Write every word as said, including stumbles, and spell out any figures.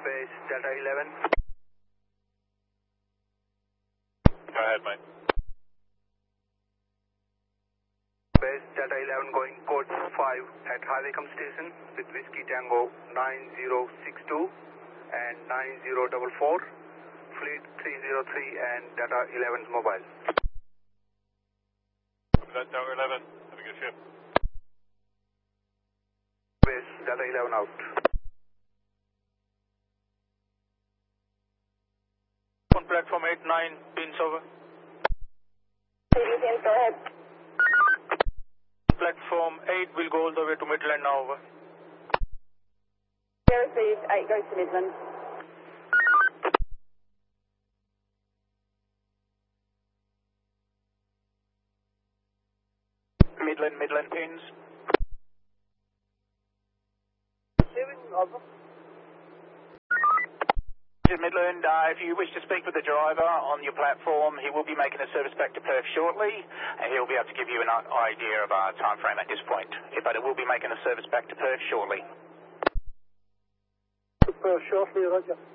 Base Delta eleven. Go ahead, mate. Base Delta eleven going code five at Highwaycombe Station with Whiskey Tango nine zero six two and nine zero four four, Fleet three zero three and Delta eleven's mobile. That Delta eleven, have a good shift. Base Delta eleven out. On platform eight nine, pins over. Pins, go ahead. Platform eight will go all the way to Midland now, over. Zero received, eight goes to Midland. Midland, Midland pins. Seven, over. Midland, uh, if you wish to speak with the driver on your platform, he will be making a service back to Perth shortly, and he'll be able to give you an idea of our time frame at this point. But it will be making a service back to Perth shortly. Perth shortly, Roger.